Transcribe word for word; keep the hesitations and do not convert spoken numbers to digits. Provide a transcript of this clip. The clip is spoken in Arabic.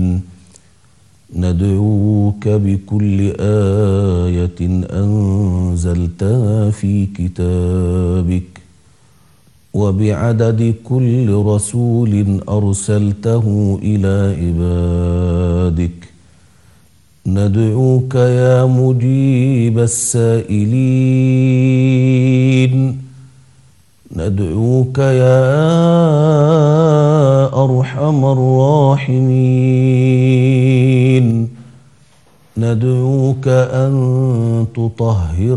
ندعوك بكل آية أنزلتها في كتابك وبعدد كل رسول أرسلته إلى عبادك. ندعوك يا مجيب السائلين، ندعوك يا أرحم الراحمين، ندعوك أن تطهر